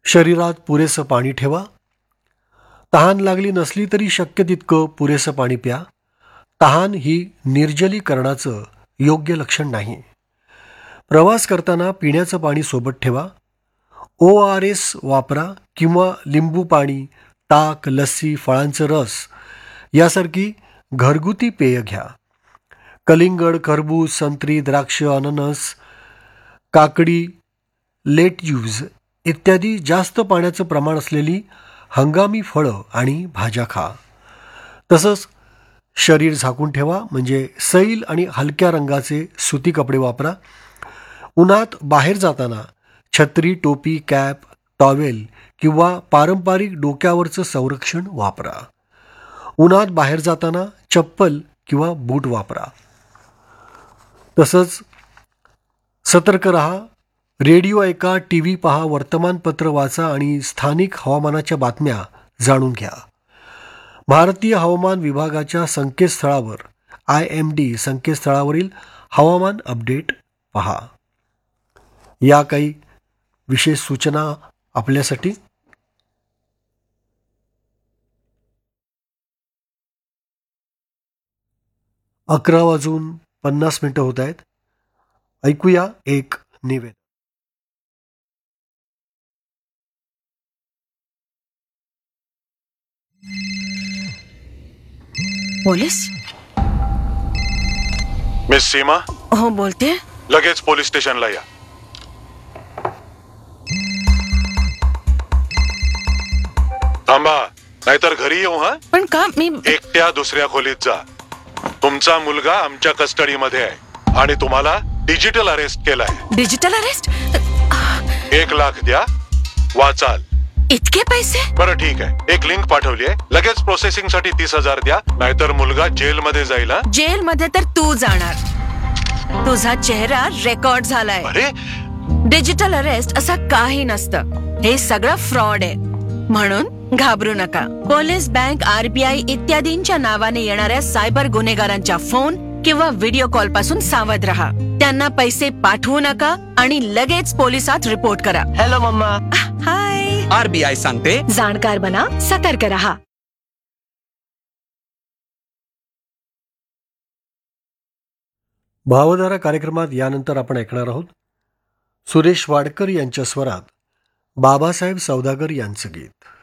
शरीरात पुरेसं पाणी ठेवा. तहान लागली नसली तरी शक्य तितकं पुरेसं पाणी प्या. तहान ही निर्जलीकरणाचं योग्य लक्षण नाही. प्रवास करताना पिण्याचं पाणी सोबत ठेवा. ORS वापरा किंवा लिंबू पाणी, ताक, लस्सी, फळांचं रस यासारखी घरगुती पेय घ्या. कलिंगड, खरबूज, संत्री, द्राक्ष, अननस, काकडी, लेट्यूज इत्यादी जास्त पाण्याचं प्रमाण असलेली हंगामी फळं आणि भाज्या खा. तसंच शरीर झाकून ठेवा, म्हणजे सैल आणि हलक्या रंगाचे सुती कपडे वापरा. उन्हात बाहेर जाताना छत्री, टोपी, कॅप, टॉवेल किंवा पारंपरिक डोक्यावरचं संरक्षण वापरा. उन्हात बाहेर जाताना चप्पल किंवा बूट वापरा. तसंच सतर्क रहा. रेडिओ ऐका, TV पहा, वर्तमानपत्र वाचा आणि स्थानिक हवामानाच्या बातम्या जाणून घ्या. भारतीय हवामान विभागाच्या संकेतस्थळावर IMD संकेतस्थळावरील हवामान अपडेट पहा. या काही विशेष सूचना आपल्यासाठी. अकरा वाजून 50 मिनिटं होत आहेत. ऐकूया एक निवेदन. पोलीस? मिस सीमा, हो बोलते. लगेच पोलीस स्टेशनला या. थांबा, नाहीतर घरी येऊ. हा, पण का? मी एकट्या दुसऱ्या खोलीत जा. तुमचा मुलगा आमच्या कस्टडीमध्ये आहे आणि तुम्हाला डिजिटल अरेस्ट केलाय. Digital arrest? 1 लाख द्या, वाचाल. इतके पैसे? बरं ठीक आहे, एक लिंक पाठवली आहे, लगेच प्रोसेसिंग साठी 30,000 द्या, नाहीतर मुलगा जेलमध्ये जाईल. जेल मध्ये तर तू जाणार. तुझा चेहरा रेकॉर्ड झालाय. अरे, डिजिटल अरेस्ट असं काही नसतं. हे सगळं फ्रॉड आहे. म्हणून घाबरू नका. पोलीस, बँक, RBI इत्यादींच्या नावाने येणाऱ्या सायबर गुन्हेगारांच्या फोन किंवा व्हिडिओ कॉल पासून सावध रहा. त्यांना पैसे पाठवू नका आणि लगेच पोलिसात रिपोर्ट करा. Hello mamma. हाय. RBI सांगते, जाणकार बना, सतर्क रहा. भावधारा कार्यक्रमात यानंतर आपण ऐकणार आहोत सुरेश वाडकर यांच्या स्वरात बाबासाहेब सौदागर यांचं गीत.